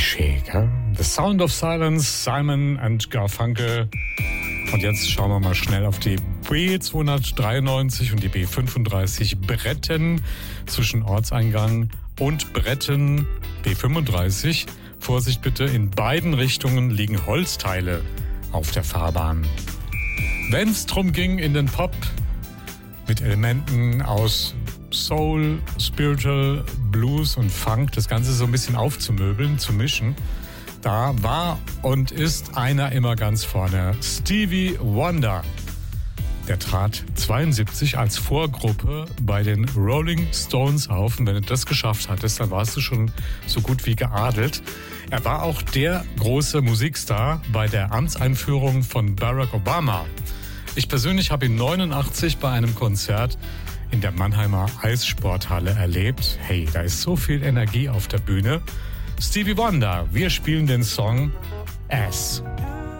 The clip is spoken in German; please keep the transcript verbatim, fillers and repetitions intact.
Klischee, gell? The Sound of Silence, Simon and Garfunkel. Und jetzt schauen wir mal schnell auf die B zweihundertdreiundneunzig und die B fünfunddreißig Bretten zwischen Ortseingang und Bretten B fünfunddreißig. Vorsicht bitte, in beiden Richtungen liegen Holzteile auf der Fahrbahn. Wenn es drum ging, in den Pop mit Elementen aus Soul, Spiritual, Blues und Funk, das Ganze so ein bisschen aufzumöbeln, zu mischen, da war und ist einer immer ganz vorne. Stevie Wonder. Der trat zweiundsiebzig als Vorgruppe bei den Rolling Stones auf. Und wenn du das geschafft hattest, dann warst du schon so gut wie geadelt. Er war auch der große Musikstar bei der Amtseinführung von Barack Obama. Ich persönlich habe ihn neunundachtzig bei einem Konzert in der Mannheimer Eissporthalle erlebt. Hey, da ist so viel Energie auf der Bühne. Stevie Wonder, wir spielen den Song Ass.